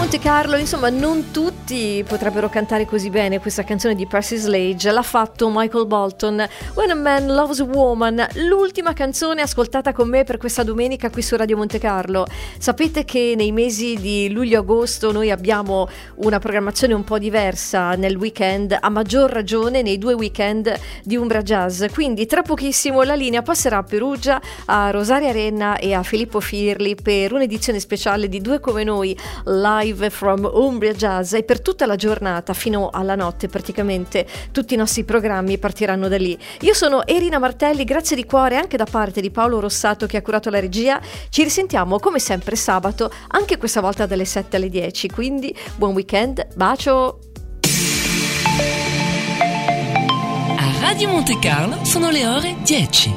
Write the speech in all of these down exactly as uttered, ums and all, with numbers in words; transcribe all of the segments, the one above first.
Monte Carlo, insomma, non tutti potrebbero cantare così bene questa canzone di Percy Sledge. L'ha fatto Michael Bolton, When a Man Loves a Woman, l'ultima canzone ascoltata con me per questa domenica qui su Radio Monte Carlo. Sapete che nei mesi di luglio-agosto noi abbiamo una programmazione un po' diversa nel weekend, a maggior ragione nei due weekend di Umbria Jazz, quindi tra pochissimo la linea passerà a Perugia, a Rosaria Renna e a Filippo Firli per un'edizione speciale di Due Come Noi live from Umbria Jazz, e per tutta la giornata fino alla notte praticamente tutti i nostri programmi partiranno da lì. Io sono Erina Martelli, grazie di cuore anche da parte di Paolo Rossato che ha curato la regia. Ci risentiamo come sempre sabato, anche questa volta dalle sette alle dieci, quindi buon weekend, bacio. A Radio Monte Carlo sono le ore dieci.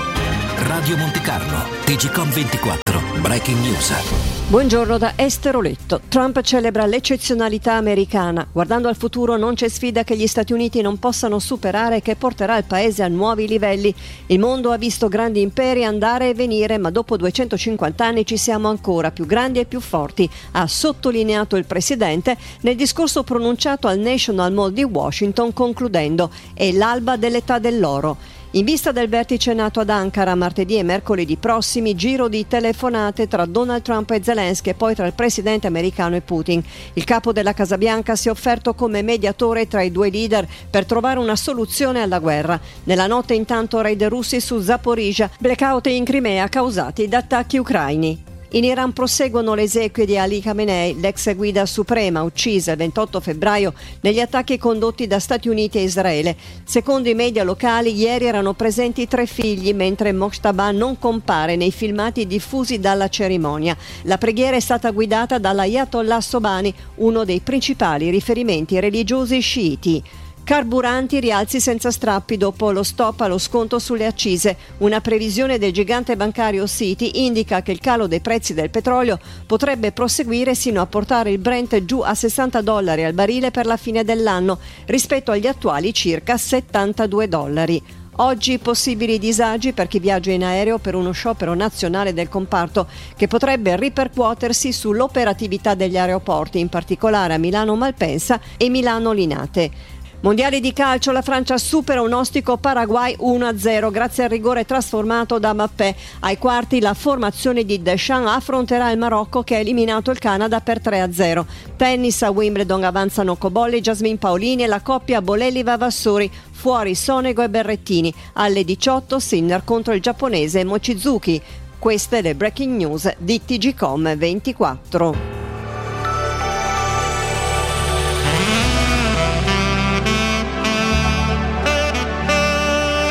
Radio Monte Carlo, T G Com ventiquattro, Breaking News. Buongiorno da Esteroletto. Trump celebra l'eccezionalità americana. Guardando al futuro non c'è sfida che gli Stati Uniti non possano superare e che porterà il paese a nuovi livelli. Il mondo ha visto grandi imperi andare e venire, ma dopo duecentocinquanta anni ci siamo ancora più grandi e più forti, ha sottolineato il presidente nel discorso pronunciato al National Mall di Washington, concludendo: è l'alba dell'età dell'oro. In vista del vertice nato ad Ankara martedì e mercoledì prossimi, giro di telefonate tra Donald Trump e Zelensky e poi tra il presidente americano e Putin. Il capo della Casa Bianca si è offerto come mediatore tra i due leader per trovare una soluzione alla guerra. Nella notte intanto raid russi su Zaporizhzhia, blackout in Crimea causati da attacchi ucraini. In Iran proseguono le esequie di Ali Khamenei, l'ex guida suprema uccisa il ventotto febbraio negli attacchi condotti da Stati Uniti e Israele. Secondo i media locali, ieri erano presenti tre figli, mentre Mojtaba non compare nei filmati diffusi dalla cerimonia. La preghiera è stata guidata dall'Ayatollah Sobhani, uno dei principali riferimenti religiosi sciiti. Carburanti, rialzi senza strappi dopo lo stop allo sconto sulle accise. Una previsione del gigante bancario Citi indica che il calo dei prezzi del petrolio potrebbe proseguire sino a portare il Brent giù a sessanta dollari al barile per la fine dell'anno, rispetto agli attuali circa settantadue dollari. Oggi possibili disagi per chi viaggia in aereo per uno sciopero nazionale del comparto che potrebbe ripercuotersi sull'operatività degli aeroporti, in particolare a Milano Malpensa e Milano Linate. Mondiali di calcio, la Francia supera un ostico Paraguay uno a zero grazie al rigore trasformato da Mbappé. Ai quarti la formazione di Deschamps affronterà il Marocco che ha eliminato il Canada per tre a zero. Tennis, a Wimbledon avanzano Cobolli, Jasmine Paolini e la coppia Bolelli-Vavassori, fuori Sonego e Berrettini. Alle diciotto Sinner contro il giapponese Mochizuki. Queste le breaking news di T G Com ventiquattro.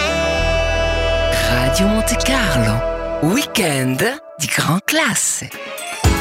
Radio Monte Carlo, weekend di gran classe.